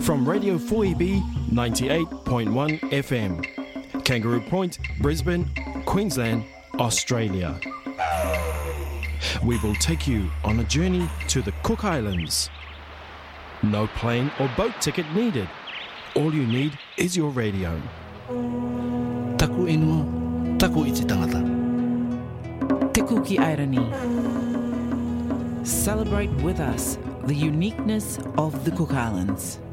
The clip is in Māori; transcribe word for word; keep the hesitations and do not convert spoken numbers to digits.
from Radio four E B ninety-eight point one F M, Kangaroo Point, Brisbane, Queensland, Australia. We will take you on a journey to the Cook Islands. No plane or boat ticket needed. All you need is your radio. Taku inu, taku iti tangata. Te Kuki Airani. Celebrate with us the uniqueness of the Cook Islands.